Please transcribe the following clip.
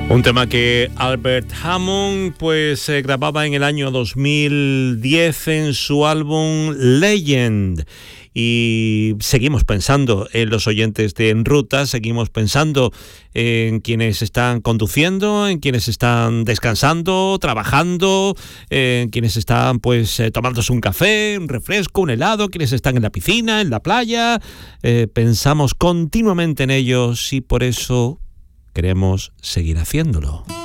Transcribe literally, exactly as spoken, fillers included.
Un tema que Albert Hammond pues eh, grababa en el año dos mil diez en su álbum Legend. Y seguimos pensando en los oyentes de En Ruta, seguimos pensando en quienes están conduciendo, en quienes están descansando, trabajando, en quienes están pues eh, tomándose un café, un refresco, un helado, quienes están en la piscina, en la playa. Eh, pensamos continuamente en ellos y por eso queremos seguir haciéndolo.